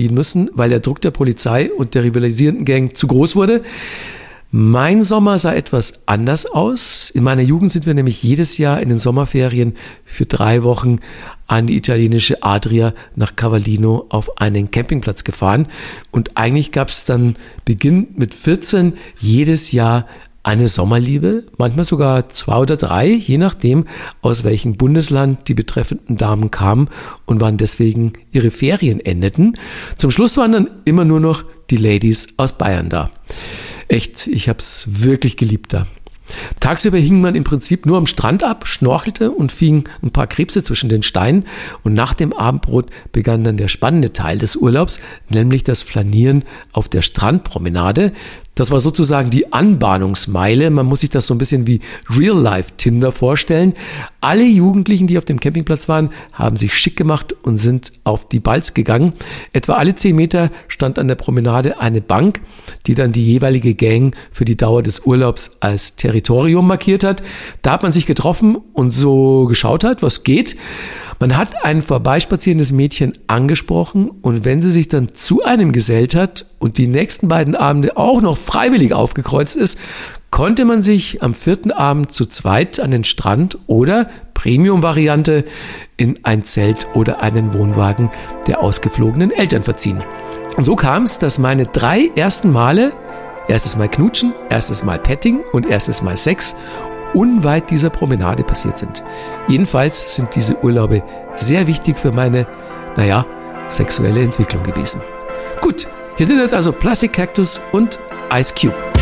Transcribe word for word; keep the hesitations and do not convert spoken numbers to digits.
fliehen müssen, weil der Druck der Polizei und der rivalisierenden Gang zu groß wurde. Mein Sommer sah etwas anders aus. In meiner Jugend sind wir nämlich jedes Jahr in den Sommerferien für drei Wochen an die italienische Adria nach Cavallino auf einen Campingplatz gefahren. Und eigentlich gab es dann beginnend mit vierzehn jedes Jahr eine Sommerliebe, manchmal sogar zwei oder drei, je nachdem, aus welchem Bundesland die betreffenden Damen kamen und wann deswegen ihre Ferien endeten. Zum Schluss waren dann immer nur noch die Ladies aus Bayern da. Echt, ich habe es wirklich geliebt da. Tagsüber hing man im Prinzip nur am Strand ab, schnorchelte und fing ein paar Krebse zwischen den Steinen. Und nach dem Abendbrot begann dann der spannende Teil des Urlaubs, nämlich das Flanieren auf der Strandpromenade. Das war sozusagen die Anbahnungsmeile. Man muss sich das so ein bisschen wie Real-Life-Tinder vorstellen. Alle Jugendlichen, die auf dem Campingplatz waren, haben sich schick gemacht und sind auf die Balz gegangen. Etwa alle zehn Meter stand an der Promenade eine Bank, die dann die jeweilige Gang für die Dauer des Urlaubs als Territorium markiert hat. Da hat man sich getroffen und so geschaut hat, was geht. Man hat ein vorbeispazierendes Mädchen angesprochen und wenn sie sich dann zu einem gesellt hat und die nächsten beiden Abende auch noch freiwillig aufgekreuzt ist, konnte man sich am vierten Abend zu zweit an den Strand oder, Premium-Variante, in ein Zelt oder einen Wohnwagen der ausgeflogenen Eltern verziehen. Und so kam es, dass meine drei ersten Male, erstes Mal Knutschen, erstes Mal Petting und erstes Mal Sex, unweit dieser Promenade passiert sind. Jedenfalls sind diese Urlaube sehr wichtig für meine, naja, sexuelle Entwicklung gewesen. Gut, hier sind jetzt also Plastic Cactus und Ice Cube.